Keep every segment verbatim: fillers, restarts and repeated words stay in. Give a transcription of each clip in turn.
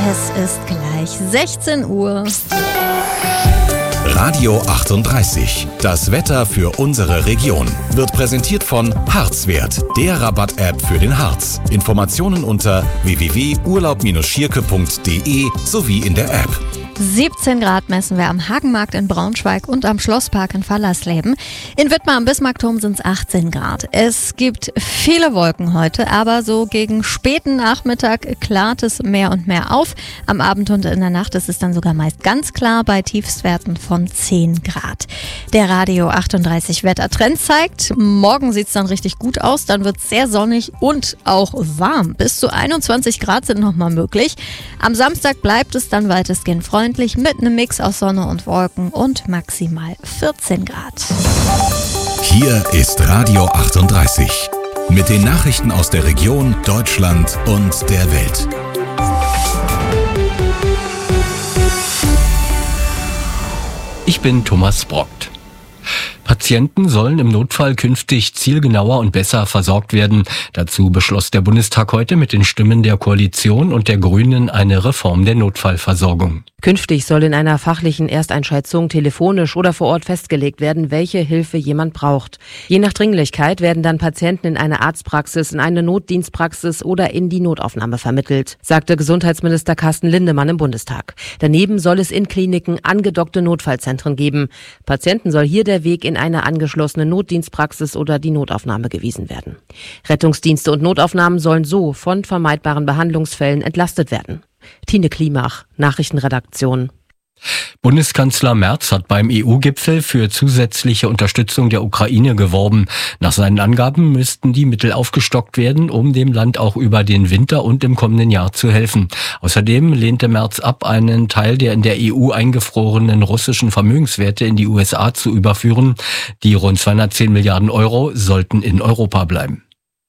Es ist gleich sechzehn Uhr. Radio achtunddreißig. Das Wetter für unsere Region wird präsentiert von Harzwert, der Rabatt-App für den Harz. Informationen unter w w w punkt urlaub Bindestrich schierke punkt d e sowie in der App. siebzehn Grad messen wir am Hagenmarkt in Braunschweig und am Schlosspark in Fallersleben. In Wittmar am Bismarckturm sind es achtzehn Grad. Es gibt viele Wolken heute, aber so gegen späten Nachmittag klart es mehr und mehr auf. Am Abend und in der Nacht ist es dann sogar meist ganz klar bei Tiefstwerten von zehn Grad. Der Radio achtunddreißig Wettertrend zeigt, morgen sieht es dann richtig gut aus, dann wird es sehr sonnig und auch warm. Bis zu einundzwanzig Grad sind nochmal möglich. Am Samstag bleibt es dann weitestgehend freundlich mit einem Mix aus Sonne und Wolken und maximal vierzehn Grad. Hier ist Radio achtunddreißig mit den Nachrichten aus der Region, Deutschland und der Welt. Ich bin Thomas Brockt. Patienten sollen im Notfall künftig zielgenauer und besser versorgt werden. Dazu beschloss der Bundestag heute mit den Stimmen der Koalition und der Grünen eine Reform der Notfallversorgung. Künftig soll in einer fachlichen Ersteinschätzung telefonisch oder vor Ort festgelegt werden, welche Hilfe jemand braucht. Je nach Dringlichkeit werden dann Patienten in eine Arztpraxis, in eine Notdienstpraxis oder in die Notaufnahme vermittelt, sagte Gesundheitsminister Carsten Lindemann im Bundestag. Daneben soll es in Kliniken angedockte Notfallzentren geben. Patienten soll hier der Weg in eine angeschlossene Notdienstpraxis oder die Notaufnahme gewiesen werden. Rettungsdienste und Notaufnahmen sollen so von vermeidbaren Behandlungsfällen entlastet werden. Tine Klimach, Nachrichtenredaktion. Bundeskanzler Merz hat beim E U-Gipfel für zusätzliche Unterstützung der Ukraine geworben. Nach seinen Angaben müssten die Mittel aufgestockt werden, um dem Land auch über den Winter und im kommenden Jahr zu helfen. Außerdem lehnte Merz ab, einen Teil der in der E U eingefrorenen russischen Vermögenswerte in die U S A zu überführen. Die rund zweihundertzehn Milliarden Euro sollten in Europa bleiben.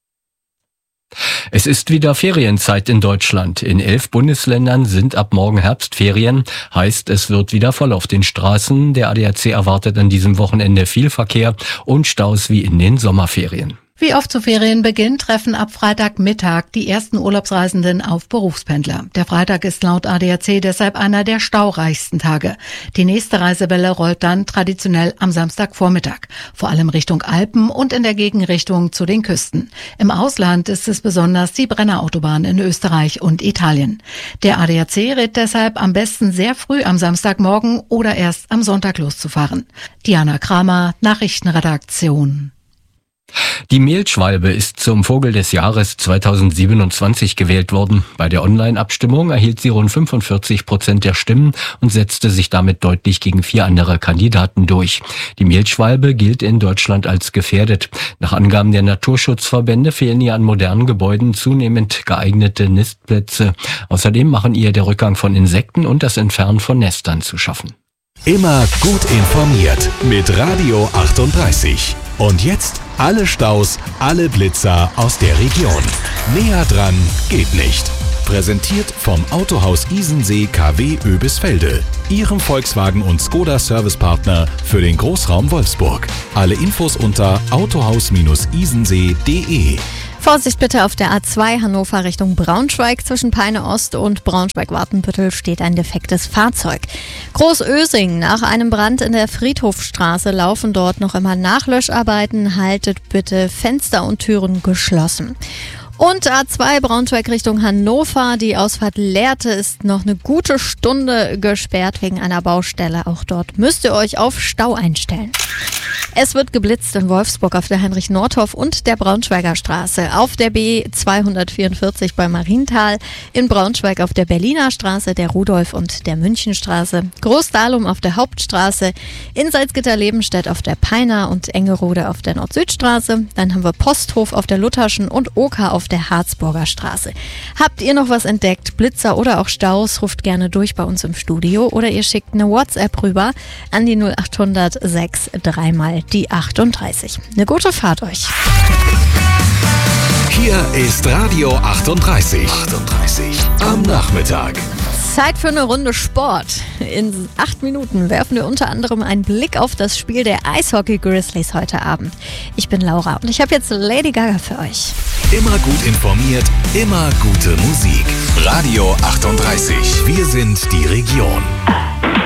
Es ist wieder Ferienzeit in Deutschland. In elf Bundesländern sind ab morgen Herbstferien. Heißt, es wird wieder voll auf den Straßen. Der A D A C erwartet an diesem Wochenende viel Verkehr und Staus wie in den Sommerferien. Wie oft zu Ferienbeginn treffen ab Freitagmittag die ersten Urlaubsreisenden auf Berufspendler. Der Freitag ist laut A D A C deshalb einer der staureichsten Tage. Die nächste Reisewelle rollt dann traditionell am Samstagvormittag, vor allem Richtung Alpen und in der Gegenrichtung zu den Küsten. Im Ausland ist es besonders die Brennerautobahn in Österreich und Italien. Der A D A C rät deshalb am besten sehr früh am Samstagmorgen oder erst am Sonntag loszufahren. Diana Kramer, Nachrichtenredaktion. Die Mehlschwalbe ist zum Vogel des Jahres zweitausendsiebenundzwanzig gewählt worden. Bei der Online-Abstimmung erhielt sie rund fünfundvierzig Prozent der Stimmen und setzte sich damit deutlich gegen vier andere Kandidaten durch. Die Mehlschwalbe gilt in Deutschland als gefährdet. Nach Angaben der Naturschutzverbände fehlen ihr an modernen Gebäuden zunehmend geeignete Nistplätze. Außerdem machen ihr der Rückgang von Insekten und das Entfernen von Nestern zu schaffen. Immer gut informiert mit Radio achtunddreißig. Und jetzt alle Staus, alle Blitzer aus der Region. Näher dran geht nicht. Präsentiert vom Autohaus Isensee K W Oebisfelde, Ihrem Volkswagen und Skoda Servicepartner für den Großraum Wolfsburg. Alle Infos unter autohaus Isensee punkt de. Vorsicht bitte auf der A zwei Hannover Richtung Braunschweig. Zwischen Peine Ost und Braunschweig-Wartenbüttel steht ein defektes Fahrzeug. Großösing. Nach einem Brand in der Friedhofstraße laufen dort noch immer Nachlöscharbeiten. Haltet bitte Fenster und Türen geschlossen. Und A zwei Braunschweig Richtung Hannover. Die Ausfahrt Lehrte ist noch eine gute Stunde gesperrt wegen einer Baustelle. Auch dort müsst ihr euch auf Stau einstellen. Es wird geblitzt in Wolfsburg auf der Heinrich-Nordhoff und der Braunschweiger Straße, auf der B zweihundertvierundvierzig bei Marienthal, in Braunschweig auf der Berliner Straße, der Rudolf- und der Münchenstraße, Groß-Dahlum auf der Hauptstraße, in Salzgitter-Lebenstedt auf der Peiner und Engerode auf der Nord-Süd-Straße. Dann haben wir Posthof auf der Lutherschen und Oker auf der Harzburger Straße. Habt ihr noch was entdeckt, Blitzer oder auch Staus, ruft gerne durch bei uns im Studio oder ihr schickt eine WhatsApp rüber an die null acht hundert sechs dreimal die achtunddreißig. Eine gute Fahrt euch. Hier ist Radio achtunddreißig. achtunddreißig am Nachmittag. Zeit für eine Runde Sport. In acht Minuten werfen wir unter anderem einen Blick auf das Spiel der Eishockey Grizzlies heute Abend. Ich bin Laura und ich habe jetzt Lady Gaga für euch. Immer gut informiert, immer gute Musik. Radio achtunddreißig. und die Region.